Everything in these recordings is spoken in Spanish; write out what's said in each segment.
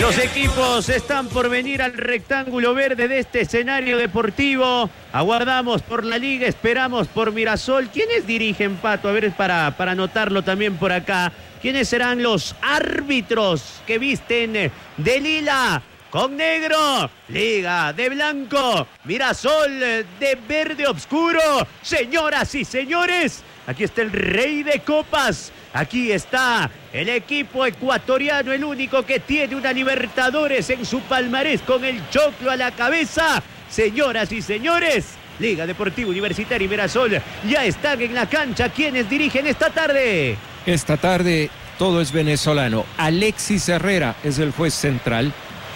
Los equipos están por venir al rectángulo verde de este escenario deportivo. Aguardamos por la Liga, esperamos por Mirasol. ¿Quiénes dirigen, Pato? A ver, para anotarlo también por acá. ¿Quiénes serán los árbitros que visten de lila con negro? Liga de blanco, Mirasol de verde oscuro. Señoras y señores, aquí está el rey de copas. Aquí está el equipo ecuatoriano, el único que tiene una Libertadores en su palmarés con el choclo a la cabeza. Señoras y señores, Liga Deportiva Universitaria y Mirasol ya están en la cancha. ¿Quiénes dirigen esta tarde? Esta tarde todo es venezolano. Alexis Herrera es el juez central.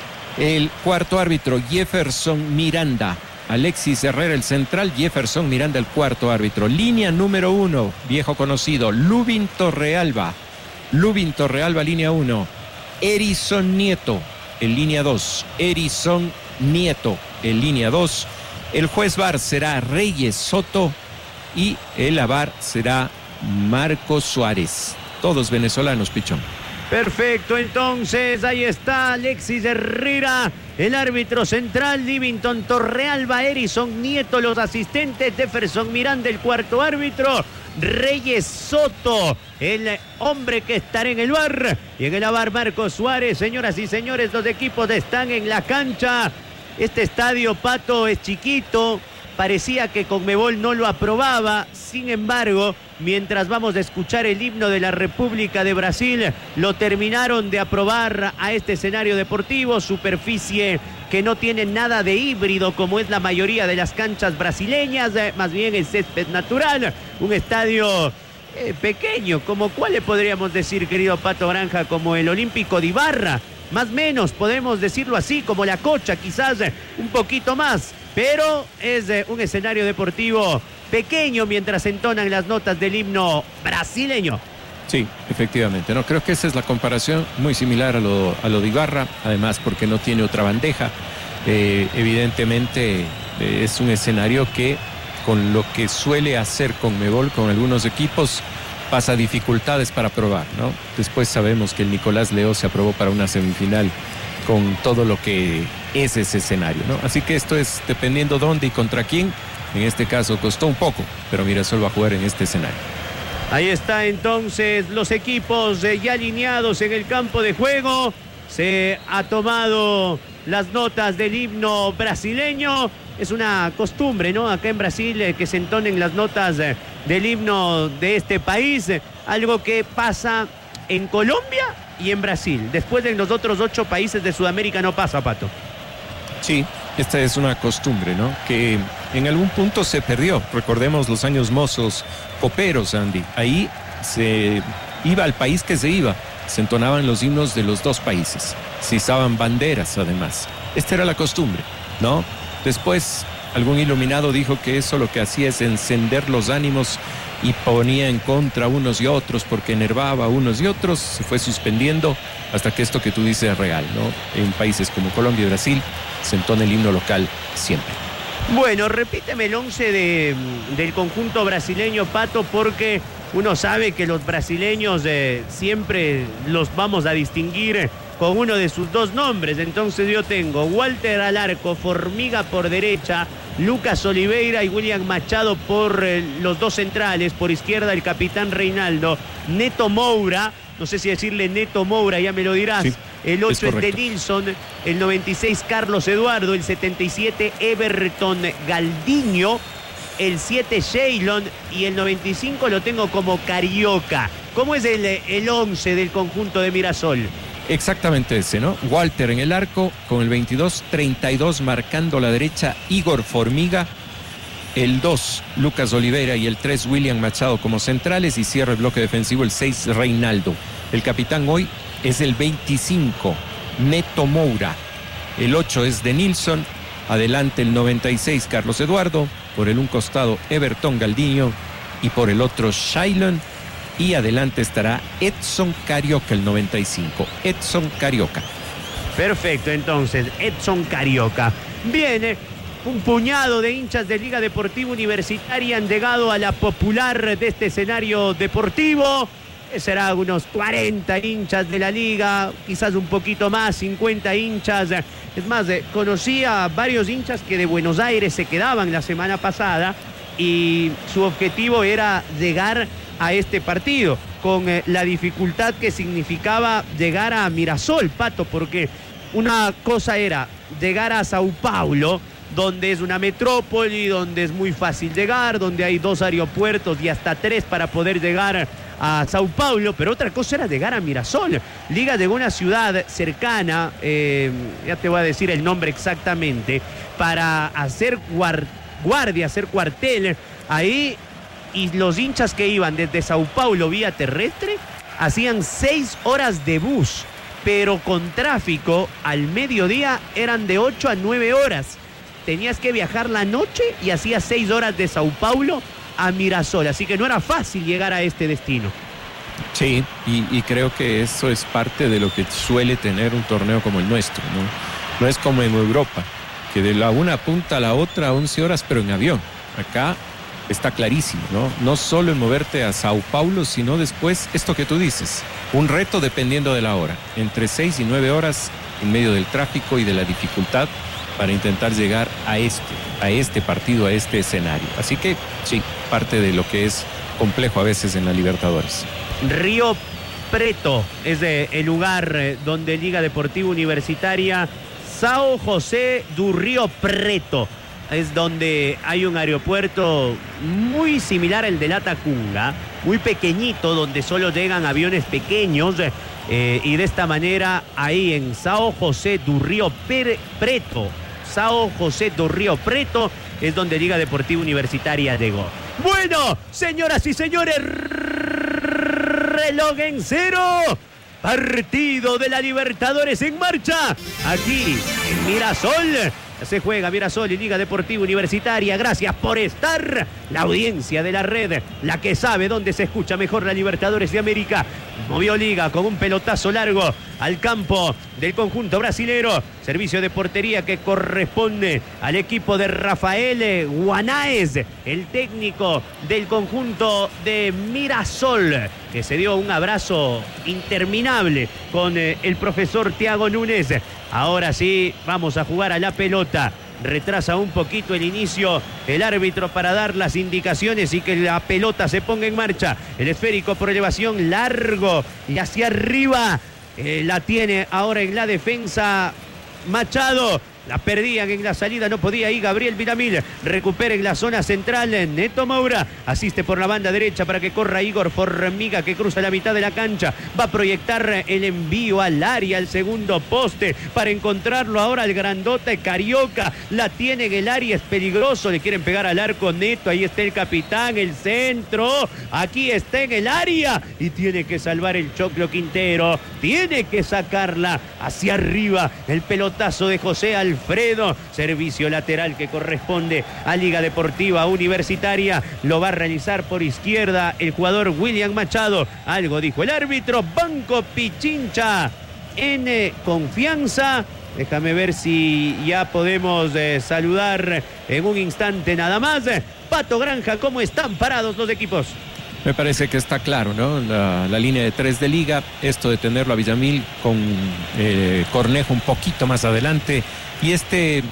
El cuarto árbitro, Jefferson Miranda. Alexis Herrera el central, Jefferson Miranda el cuarto árbitro. Línea número 1, viejo conocido, Lubin Torrealba. Lubin Torrealba, línea 1. Erison Nieto, en línea 2. Erison Nieto, en línea 2. El juez VAR será Reyes Soto y el AVAR será Marco Suárez. Todos venezolanos, Pichón. Perfecto, entonces ahí está Alexis Herrera, el árbitro central, Livington Torrealba, Erison Nieto, los asistentes, Jefferson Miranda, el cuarto árbitro, Reyes Soto, el hombre que estará en el VAR, y en el AVAR Marco Suárez. Señoras y señores, los equipos están en la cancha. Este estadio, Pato, es chiquito. Parecía que Conmebol no lo aprobaba, sin embargo, mientras vamos a escuchar el himno de la República de Brasil, lo terminaron de aprobar a este escenario deportivo, superficie que no tiene nada de híbrido como es la mayoría de las canchas brasileñas, más bien es césped natural, un estadio pequeño, como cuál le podríamos decir, querido Pato Granja, como el Olímpico de Ibarra, más o menos, podemos decirlo así, como la Cocha, quizás un poquito más. Pero es un escenario deportivo pequeño mientras entonan las notas del himno brasileño. Sí, efectivamente, ¿no? Creo que esa es la comparación, muy similar a lo de Ibarra, además porque no tiene otra bandeja. Evidentemente es un escenario que con lo que suele hacer Conmebol con algunos equipos pasa dificultades para probar, ¿no? Después sabemos que el Nicolás Leó se aprobó para una semifinal con todo lo que es ese escenario, ¿no? Así que esto es dependiendo dónde y contra quién. En este caso costó un poco, pero Mirasol va a jugar en este escenario. Ahí está entonces los equipos ya alineados en el campo de juego. Se ha tomado las notas del himno brasileño. Es una costumbre, ¿no? Acá en Brasil que se entonen las notas del himno de este país. Algo que pasa en Colombia y en Brasil. Después de los otros 8 países de Sudamérica no pasa, Pato. Sí, esta es una costumbre, ¿no? Que en algún punto se perdió. Recordemos los años mozos coperos, Andy. Ahí se iba al país que se iba. Se entonaban los himnos de los dos países. Se izaban banderas, además. Esta era la costumbre, ¿no? Después, algún iluminado dijo que eso lo que hacía es encender los ánimos y ponía en contra unos y otros porque enervaba a unos y otros. Se fue suspendiendo hasta que esto que tú dices es real, ¿no? En países como Colombia y Brasil se entona el himno local siempre. Bueno, repíteme el 11 del conjunto brasileño, Pato, porque uno sabe que los brasileños siempre los vamos a distinguir con uno de sus dos nombres. Entonces yo tengo Walter al arco, Formiga por derecha, Lucas Oliveira y William Machado por los dos centrales, por izquierda el capitán Reinaldo, Neto Moura, no sé si decirle Neto Moura, ya me lo dirás. Sí, el 8 es de Nilsson, el 96 Carlos Eduardo, el 77 Everton Galdiño, el 7 Sheilon y el 95 lo tengo como Carioca. ¿Cómo es el 11 del conjunto de Mirasol? Exactamente ese, ¿no? Walter en el arco con el 22-32 marcando la derecha, Igor Formiga, el 2 Lucas Oliveira y el 3 William Machado como centrales, y cierra el bloque defensivo el 6 Reinaldo. El capitán hoy es el 25 Neto Moura, el 8 es de Nilsson, adelante el 96 Carlos Eduardo, por el un costado Everton Galdiño y por el otro Shailon, y adelante estará Edson Carioca, el 95, Edson Carioca. Perfecto, entonces, Edson Carioca. Viene un puñado de hinchas de Liga Deportiva Universitaria han llegado a la popular de este escenario deportivo. será unos 40 hinchas de la liga, quizás un poquito más, 50 hinchas. Es más, conocí a varios hinchas que de Buenos Aires se quedaban la semana pasada y su objetivo era llegar a este partido, con la dificultad que significaba llegar a Mirasol, Pato, porque una cosa era llegar a Sao Paulo, donde es una metrópoli, donde es muy fácil llegar, donde hay 2 aeropuertos y hasta 3 para poder llegar a Sao Paulo, pero otra cosa era llegar a Mirasol. Liga llegó a una ciudad cercana, ya te voy a decir el nombre exactamente, para hacer guardia, hacer cuartel ahí, y los hinchas que iban desde Sao Paulo vía terrestre hacían 6 horas de bus, pero con tráfico al mediodía eran de 8 a 9 horas. Tenías que viajar la noche y hacías 6 horas de Sao Paulo a Mirasol, así que no era fácil llegar a este destino. Sí, y creo que eso es parte de lo que suele tener un torneo como el nuestro, ¿no? No es como en Europa, que de la una punta a la otra 11 horas, pero en avión. Acá está clarísimo, ¿no? No solo en moverte a Sao Paulo, sino después, esto que tú dices, un reto dependiendo de la hora, entre 6 y 9 horas en medio del tráfico y de la dificultad para intentar llegar a este partido, a este escenario. Así que sí, parte de lo que es complejo a veces en la Libertadores. Río Preto es el lugar donde Liga Deportiva Universitaria São José do Rio Preto es donde hay un aeropuerto muy similar al de Latacunga, muy pequeñito, donde solo llegan aviones pequeños, y de esta manera ahí en São José do Rio Preto, São José do Rio Preto es donde Liga Deportiva Universitaria llegó. Bueno, señoras y señores, reloj en cero. Partido de la Libertadores en marcha. Aquí en Mirasol. Se juega Mirasol y Liga Deportiva Universitaria. Gracias por estar. La audiencia de la red, la que sabe dónde se escucha mejor la Libertadores de América. Movió Liga con un pelotazo largo al campo del conjunto brasilero. Servicio de portería que corresponde al equipo de Rafael Guanáez, el técnico del conjunto de Mirasol, que se dio un abrazo interminable con el profesor Thiago Núñez. Ahora sí, vamos a jugar a la pelota. Retrasa un poquito el inicio el árbitro para dar las indicaciones y que la pelota se ponga en marcha. El esférico por elevación largo y hacia arriba. La tiene ahora en la defensa Machado. La perdían en la salida, no podía ir Gabriel Villamil. Recupera en la zona central Neto Moura. Asiste por la banda derecha para que corra Igor Formiga, que cruza la mitad de la cancha. Va a proyectar el envío al área, al segundo poste, para encontrarlo ahora el grandote Carioca. La tiene en el área, es peligroso. Le quieren pegar al arco Neto. Ahí está el capitán, el centro. Aquí está en el área y tiene que salvar el Choclo Quintero. Tiene que sacarla hacia arriba. El pelotazo de José Alfredo, servicio lateral que corresponde a Liga Deportiva Universitaria. Lo va a realizar por izquierda el jugador William Machado. Algo dijo el árbitro. Banco Pichincha en confianza. Déjame ver si ya podemos saludar en un instante nada más. Pato Granja, ¿cómo están parados los equipos? Me parece que está claro, ¿no? La línea de 3 de Liga, esto de tenerlo a Villamil con Cornejo un poquito más adelante y este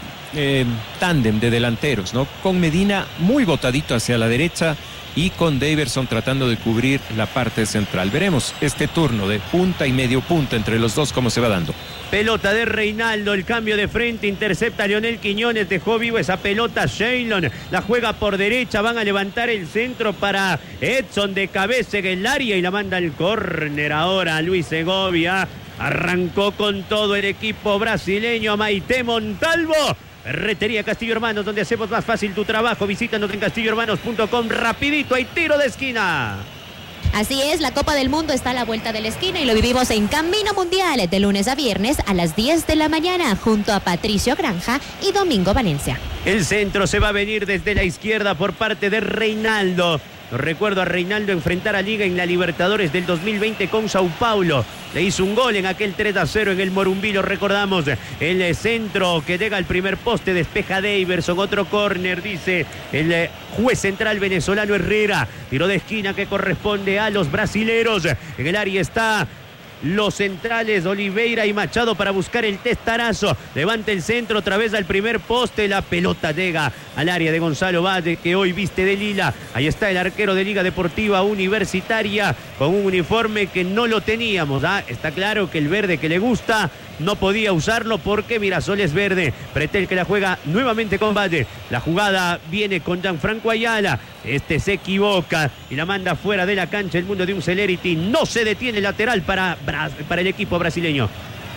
tándem de delanteros, ¿no? Con Medina muy botadito hacia la derecha y con Daverson tratando de cubrir la parte central. Veremos este turno de punta y medio punta entre los dos cómo se va dando. Pelota de Reinaldo, el cambio de frente, intercepta a Leonel Quiñones, dejó vivo esa pelota Sheilon, la juega por derecha, van a levantar el centro para Edson de cabeza en el área y la manda al córner ahora Luis Segovia. Arrancó con todo el equipo brasileño, Maite Montalvo. Ferretería Castillo Hermanos, donde hacemos más fácil tu trabajo. Visítanos en castillohermanos.com. Rapidito, hay tiro de esquina. Así es, la Copa del Mundo está a la vuelta de la esquina y lo vivimos en Camino Mundial de lunes a viernes a las 10 de la mañana junto a Patricio Granja y Domingo Valencia. El centro se va a venir desde la izquierda por parte de Reinaldo. Lo recuerdo a Reinaldo enfrentar a Liga en la Libertadores del 2020 con Sao Paulo. Le hizo un gol en aquel 3-0 en el Morumbí, lo recordamos. El centro que llega al primer poste, despeja Daverson, otro córner, dice el juez central venezolano Herrera. Tiro de esquina que corresponde a los brasileros. En el área está los centrales Oliveira y Machado para buscar el testarazo. Levanta el centro otra vez al primer poste. La pelota llega al área de Gonzalo Valle, que hoy viste de lila. Ahí está el arquero de Liga Deportiva Universitaria con un uniforme que no lo teníamos. Está claro que el verde que le gusta no podía usarlo porque Mirasol es verde. Pretel que la juega nuevamente con Valle. La jugada viene con Gianfranco Ayala. Este se equivoca y la manda fuera de la cancha. El mundo de un Celerity. No se detiene, lateral para el equipo brasileño.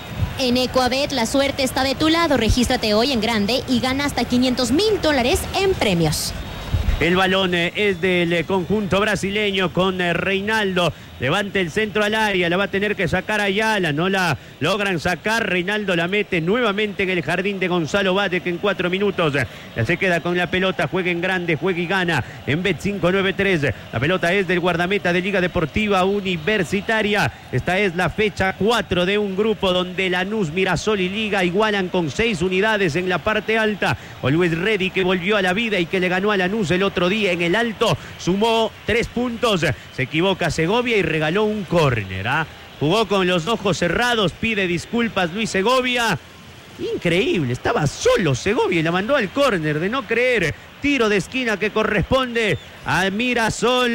En Ecuabet la suerte está de tu lado. Regístrate hoy en grande y gana hasta $500,000 en premios. El balón es del conjunto brasileño con Reinaldo. Levanta el centro al área, la va a tener que sacar Ayala, no la logran sacar. Reinaldo la mete nuevamente en el jardín de Gonzalo Valle, que en 4 minutos ya se queda con la pelota. Juega en grande, juega y gana en Bet593. La pelota es del guardameta de Liga Deportiva Universitaria. Esta es la fecha 4 de un grupo donde Lanús, Mirasol y Liga igualan con 6 unidades en la parte alta. O Luis Reddy, que volvió a la vida y que le ganó a Lanús el otro día en el alto, sumó 3 puntos. Se equivoca Segovia y regaló un córner. Jugó con los ojos cerrados, pide disculpas Luis Segovia. Increíble, estaba solo Segovia y la mandó al córner, de no creer. Tiro de esquina que corresponde a Mirasol.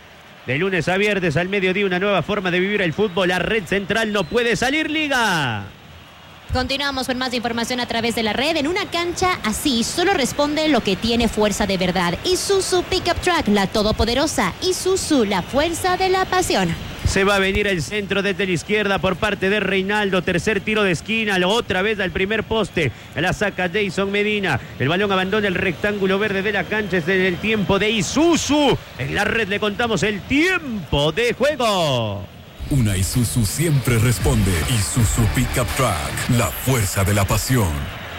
De lunes a viernes al mediodía, una nueva forma de vivir el fútbol. La red central no puede salir, Liga. Continuamos con más información a través de la red. En una cancha así solo responde lo que tiene fuerza de verdad. Isuzu Pickup Truck, la todopoderosa. Isuzu, la fuerza de la pasión. Se va a venir el centro desde la izquierda por parte de Reinaldo. Tercer tiro de esquina, otra vez al primer poste. La saca Jason Medina. El balón abandona el rectángulo verde de la cancha. Es en el tiempo de Isuzu. En la red le contamos el tiempo de juego. Una Isuzu siempre responde. Isuzu Pickup Truck, la fuerza de la pasión.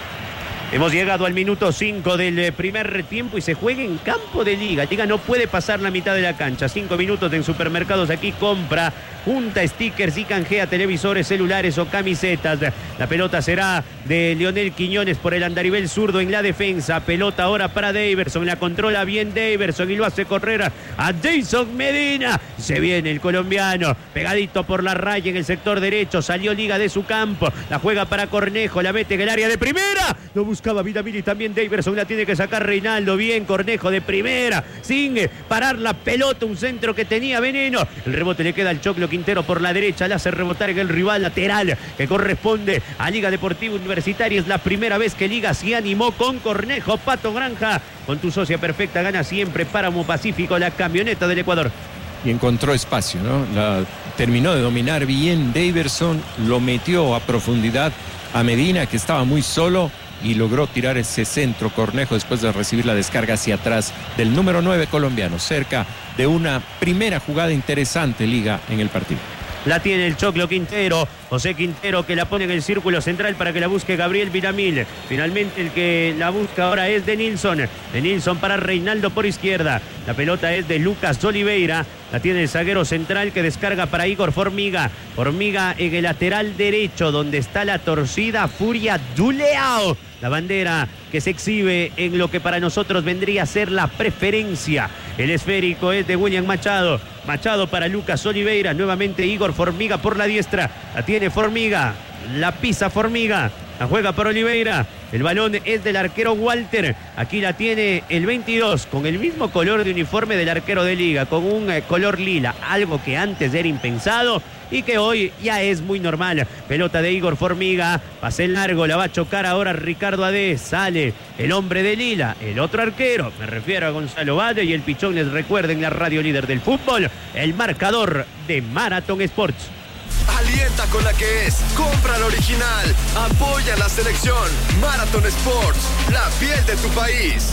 Hemos llegado al minuto 5 del primer tiempo y se juega en campo de Liga. Liga no puede pasar la mitad de la cancha. 5 minutos en Supermercados Aquí. Compra, junta stickers y canjea televisores, celulares o camisetas. La pelota será de Leonel Quiñones por el andarivel zurdo en la defensa. Pelota ahora para Daverson. La controla bien Daverson y lo hace correr a Jason Medina. Se viene el colombiano. Pegadito por la raya en el sector derecho. Salió Liga de su campo. La juega para Cornejo. La mete en el área de primera. Lo buscaba Vidamil y también Daverson. La tiene que sacar Reinaldo. Bien, Cornejo de primera. Sin parar la pelota. Un centro que tenía veneno. El rebote le queda al Choclo Quintero por la derecha. La hace rebotar en el rival lateral que corresponde a Liga Deportiva Universitaria. Es la primera vez que Liga se animó con Cornejo. Pato Granja, con tu socia perfecta, gana siempre. Páramo Pacífico, la camioneta del Ecuador. Y encontró espacio, ¿no? Terminó de dominar bien Daverson, lo metió a profundidad a Medina, que estaba muy solo, y logró tirar ese centro Cornejo después de recibir la descarga hacia atrás del número 9 colombiano, cerca de una primera jugada interesante, Liga, en el partido. La tiene el Choclo Quintero, José Quintero, que la pone en el círculo central para que la busque Gabriel Villamil. Finalmente el que la busca ahora es de Nilsson. De Nilsson para Reinaldo por izquierda. La pelota es de Lucas Oliveira. La tiene el zaguero central que descarga para Igor Formiga. Formiga en el lateral derecho, donde está la torcida furia Duleao. La bandera que se exhibe en lo que para nosotros vendría a ser la preferencia. El esférico es de William Machado. Machado para Lucas Oliveira. Nuevamente Igor Formiga por la diestra. La tiene Formiga. La pisa Formiga. La juega por Oliveira. El balón es del arquero Walter. Aquí la tiene el 22, con el mismo color de uniforme del arquero de Liga, con un color lila, algo que antes era impensado y que hoy ya es muy normal. Pelota de Igor Formiga, pase en largo, la va a chocar ahora Ricardo Adé. Sale el hombre de Lila, el otro arquero, me refiero a Gonzalo Valle, y el pichón, les recuerden, la radio líder del fútbol, el marcador de Marathon Sports. Alienta con la que es. Compra la original. Apoya la selección. Marathon Sports, la piel de tu país.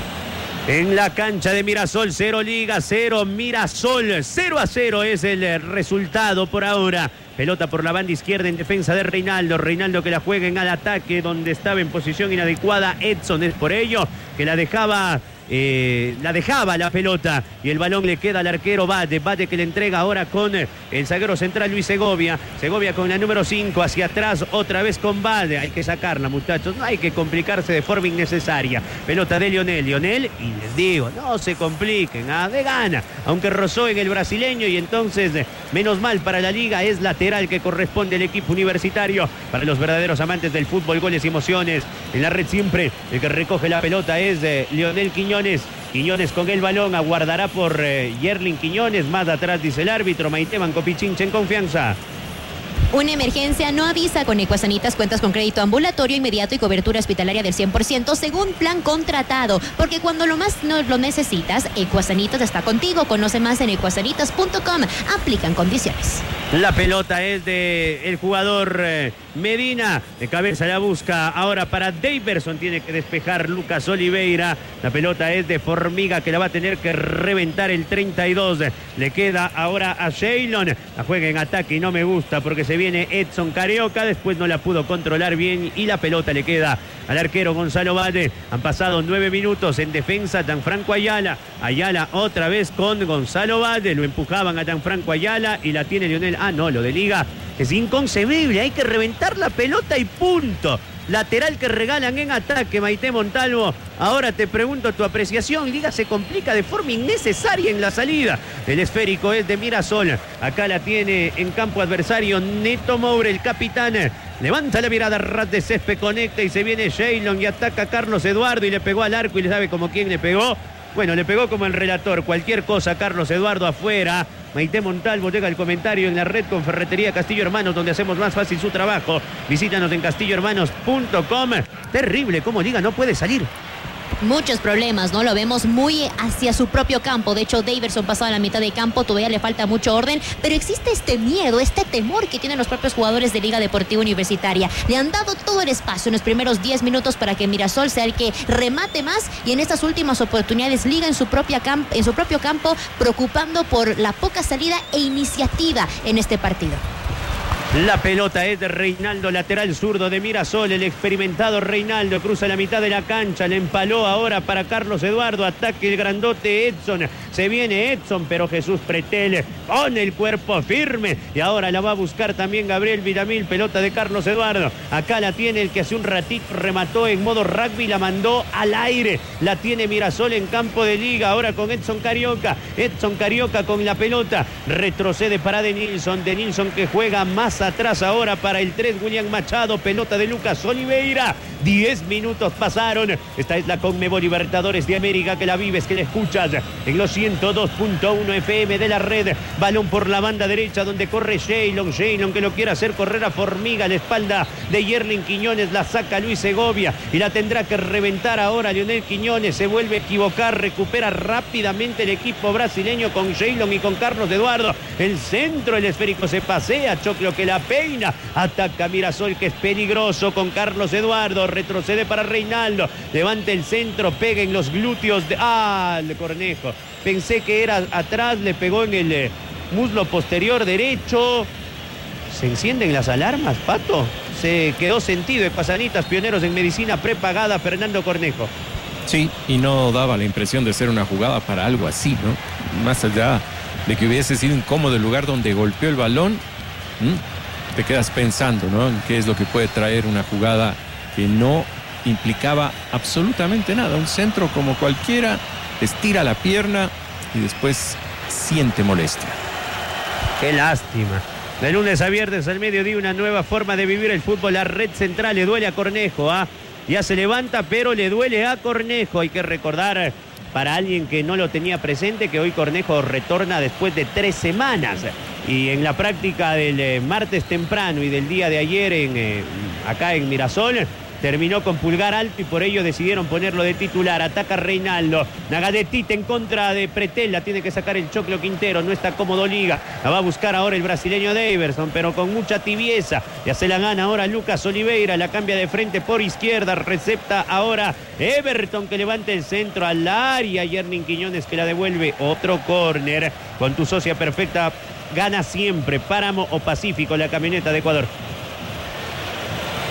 En la cancha de Mirasol, 0 Liga, 0 Mirasol. 0-0 es el resultado por ahora. Pelota por la banda izquierda en defensa de Reinaldo. Reinaldo que la juega en al ataque donde estaba en posición inadecuada Edson. Es por ello que la dejaba la dejaba la pelota y el balón le queda al arquero Bade que le entrega ahora con el zaguero central Luis Segovia con la número 5 hacia atrás, otra vez con Bade. Hay que sacarla, muchachos, no hay que complicarse de forma innecesaria. Pelota de Lionel, y les digo, no se compliquen, de gana, aunque rozó en el brasileño, y entonces menos mal para la liga, es lateral que corresponde al equipo universitario. Para los verdaderos amantes del fútbol, goles y emociones en la red siempre, el que recoge la pelota es Lionel Quiñones con el balón, aguardará por Yerlin Quiñones, más atrás dice el árbitro. Maite Banco Pichincha en confianza. Una emergencia no avisa. Con Ecuasanitas cuentas con crédito ambulatorio inmediato y cobertura hospitalaria del 100% según plan contratado. Porque cuando lo más no lo necesitas, Ecuasanitas está contigo. Conoce más en ecuasanitas.com. Aplican condiciones. La pelota es del jugador Medina. De cabeza la busca ahora para Daverson. Tiene que despejar Lucas Oliveira. La pelota es de Formiga, que la va a tener que reventar el 32. Le queda ahora a Sheilon. La juega en ataque y no me gusta porque se viene Edson Carioca. Después no la pudo controlar bien y la pelota le queda al arquero Gonzalo Bade. Han pasado 9 minutos en defensa. Gianfranco Ayala otra vez con Gonzalo Bade. Lo empujaban a Gianfranco Ayala y la tiene Lionel. No, lo de Liga es inconcebible. Hay que reventar la pelota y punto. Lateral que regalan en ataque, Maite Montalvo. Ahora te pregunto tu apreciación. Liga se complica de forma innecesaria en la salida. El esférico es de Mirasol. Acá la tiene en campo adversario Neto Moure, el capitán. Levanta la mirada, ras de césped, conecta y se viene Sheilon y ataca a Carlos Eduardo y le pegó al arco y le sabe como quién le pegó. Bueno, le pegó como el relator. Cualquier cosa, Carlos Eduardo afuera. Maite Montalvo llega el comentario en la red con Ferretería Castillo Hermanos, donde hacemos más fácil su trabajo. Visítanos en castillohermanos.com. Terrible cómo Liga no puede salir. Muchos problemas, ¿no? Lo vemos muy hacia su propio campo. De hecho, Daverson pasado a la mitad de campo, todavía le falta mucho orden, pero existe este miedo, este temor que tienen los propios jugadores de Liga Deportiva Universitaria. Le han dado todo el espacio en los primeros 10 minutos para que Mirasol sea el que remate más, y en estas últimas oportunidades Liga en su propio campo, preocupando por la poca salida e iniciativa en este partido. La pelota es de Reinaldo, lateral zurdo de Mirasol. El experimentado Reinaldo cruza la mitad de la cancha. Le empaló ahora para Carlos Eduardo. Ataque el grandote Edson. Se viene Edson, pero Jesús Pretel pone el cuerpo firme. Y ahora la va a buscar también Gabriel Villamil. Pelota de Carlos Eduardo. Acá la tiene el que hace un ratito remató en modo rugby. La mandó al aire. La tiene Mirasol en campo de Liga. Ahora con Edson Carioca. Edson Carioca con la pelota. Retrocede para Denilson. Denilson que juega más atrás ahora para el 3, William Machado. Pelota de Lucas Oliveira. 10 minutos pasaron. Esta es la Conmebol Libertadores de América, que la vives, que la escuchas en los 102.1 FM de la red. Balón por la banda derecha donde corre Sheilon que lo quiere hacer correr a Formiga. La espalda de Yerlin Quiñones, la saca Luis Segovia y la tendrá que reventar ahora Lionel Quiñones. Se vuelve a equivocar, recupera rápidamente el equipo brasileño con Sheilon y con Carlos Eduardo. El centro, el esférico se pasea, Choclo que la peina, ataca Mirasol, que es peligroso con Carlos Eduardo. Retrocede para Reinaldo, levanta el centro, pega en los glúteos de Cornejo. Pensé que era atrás, le pegó en el muslo posterior derecho. ¿Se encienden las alarmas, Pato? Se quedó sentido. Ecuasanitas, pioneros en medicina prepagada, Fernando Cornejo. Sí, y no daba la impresión de ser una jugada para algo así, ¿no? Más allá de que hubiese sido incómodo el lugar donde golpeó el balón, te quedas pensando, ¿no?, en qué es lo que puede traer una jugada que no implicaba absolutamente nada. Un centro como cualquiera, estira la pierna y después siente molestia. Qué lástima. De lunes a viernes al mediodía, una nueva forma de vivir el fútbol. La red central le duele a Cornejo, ya se levanta, pero le duele a Cornejo. Hay que recordar, para alguien que no lo tenía presente, que hoy Cornejo retorna después de 3 semanas. Y en la práctica del martes temprano y del día de ayer acá en Mirasol, terminó con pulgar alto y por ello decidieron ponerlo de titular. Ataca Reinaldo. Nagadetita en contra de Pretel. La tiene que sacar el Choclo Quintero. No está cómodo Liga. La va a buscar ahora el brasileño Daverson, pero con mucha tibieza. Ya se la gana ahora Lucas Oliveira. La cambia de frente por izquierda. Recepta ahora Everton, que levanta el centro al área. Yerlin Quiñones que la devuelve. Otro córner. Con tu socia perfecta gana siempre. Páramo o Pacífico, la camioneta de Ecuador.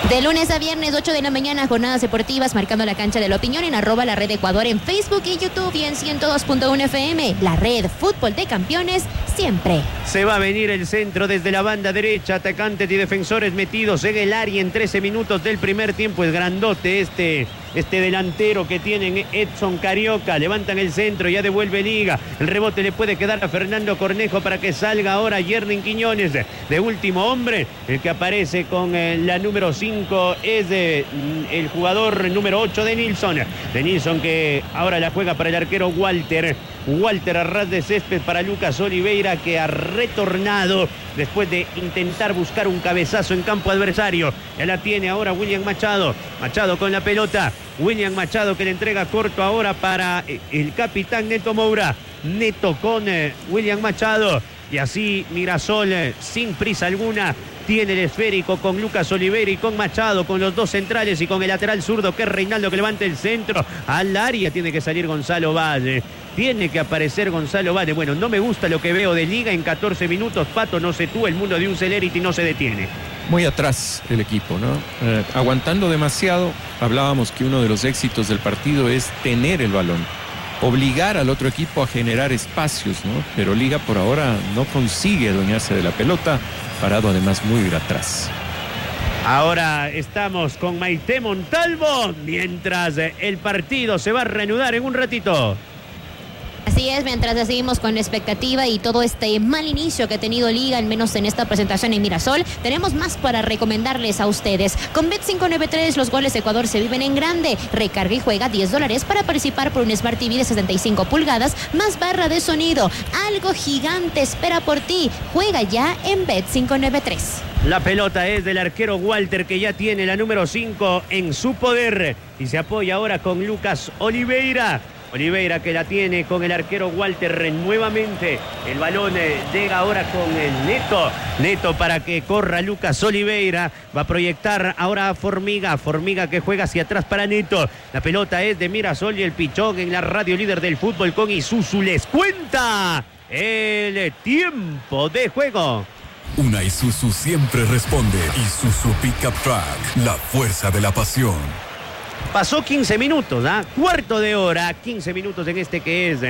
De lunes a viernes, 8 de la mañana, jornadas deportivas marcando la cancha de la opinión en @la red Ecuador en Facebook y YouTube y en 102.1 FM. La red Fútbol de Campeones siempre. Se va a venir el centro desde la banda derecha, atacantes y defensores metidos en el área en 13 minutos del primer tiempo. Es grandote este delantero que tienen Edson Carioca. Levantan el centro, ya devuelve Liga. El rebote le puede quedar a Fernando Cornejo para que salga ahora Yernin Quiñones. De último hombre, el que aparece con la número 5 es el jugador número 8 de Nilsson. De Nilsson que ahora la juega para el arquero Walter. Walter a ras de césped para Lucas Oliveira, que ha retornado después de intentar buscar un cabezazo en campo adversario. Ya la tiene ahora William Machado. Machado con la pelota. William Machado que le entrega corto ahora para el capitán Neto Moura. Neto con William Machado. Y así Mirasol, sin prisa alguna, tiene el esférico con Lucas Oliveira y con Machado, con los dos centrales y con el lateral zurdo que es Reinaldo, que levanta el centro al área. Tiene que salir Gonzalo Valle. Tiene que aparecer Gonzalo Valle. Bueno, no me gusta lo que veo de Liga en 14 minutos. Pato, no sé tú, el mundo de un Celerity no se detiene. Muy atrás el equipo, ¿no? Aguantando demasiado. Hablábamos que uno de los éxitos del partido es tener el balón, obligar al otro equipo a generar espacios, ¿no? Pero Liga por ahora no consigue adueñarse de la pelota, parado además muy atrás. Ahora estamos con Maite Montalvo, mientras el partido se va a reanudar en un ratito. Así es, mientras seguimos con la expectativa y todo este mal inicio que ha tenido Liga, al menos en esta presentación en Mirasol, tenemos más para recomendarles a ustedes. Con Bet593 los goles de Ecuador se viven en grande. Recarga y juega $10 para participar por un Smart TV de 65 pulgadas más barra de sonido. Algo gigante espera por ti. Juega ya en Bet593. La pelota es del arquero Walter, que ya tiene la número 5 en su poder y se apoya ahora con Lucas Oliveira. Oliveira que la tiene con el arquero Walter nuevamente. El balón llega ahora con el Neto. Neto para que corra Lucas Oliveira. Va a proyectar ahora a Formiga. Formiga que juega hacia atrás para Neto. La pelota es de Mirasol y el pichón en la radio líder del fútbol con Isuzu. Les cuenta el tiempo de juego. Una Isuzu siempre responde. Isuzu Pickup Truck, la fuerza de la pasión. Pasó 15 minutos, cuarto de hora, 15 minutos en este que es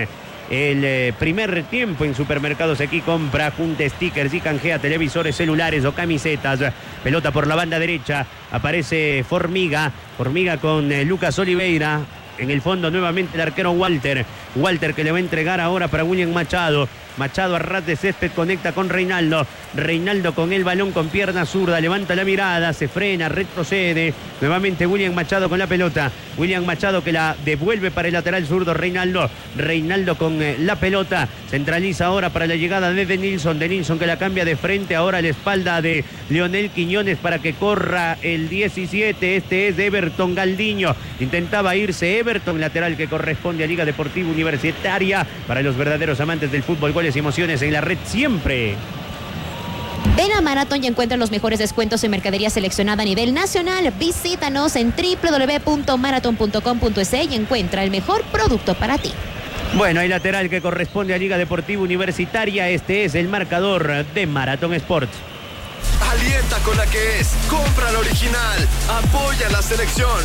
el primer tiempo en Supermercados Aquí. Compra, junta stickers y canjea televisores, celulares o camisetas. Pelota por la banda derecha, aparece Formiga. Formiga con Lucas Oliveira. En el fondo nuevamente el arquero Walter. Walter que le va a entregar ahora para William Machado. Machado a ras de césped conecta con Reinaldo. Reinaldo con el balón con pierna zurda. Levanta la mirada, se frena, retrocede. Nuevamente William Machado con la pelota. William Machado que la devuelve para el lateral zurdo Reinaldo. Reinaldo con la pelota. Centraliza ahora para la llegada de Nilsson. De Nilsson que la cambia de frente ahora a la espalda de Leonel Quiñones para que corra el 17. Este es Everton Galdiño. Intentaba irse Everton, lateral que corresponde a Liga Deportiva Universitaria. Para los verdaderos amantes del fútbol, goles y emociones en la red siempre. Ven a Marathon y encuentra los mejores descuentos en mercadería seleccionada a nivel nacional. Visítanos en www.marathon.com.es y encuentra el mejor producto para ti. Bueno, hay lateral que corresponde a Liga Deportiva Universitaria. Este es el marcador de Marathon Sports. Alienta con la que es. Compra la original. Apoya la selección.